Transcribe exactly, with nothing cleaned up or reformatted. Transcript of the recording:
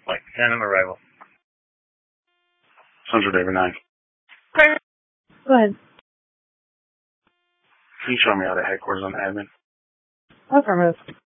Like ten arrival. Central David nine. Go ahead. Can you show me how to headquarters on the admin? Affirmative.